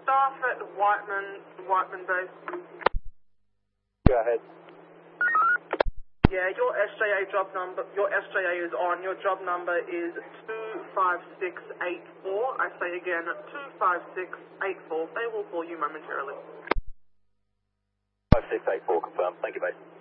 staff at Whiteman base. Go ahead. Yeah, your SJA is on. Your job number is 25684. I say again, 25684. They will call you momentarily. 5684, confirmed. Thank you, mate.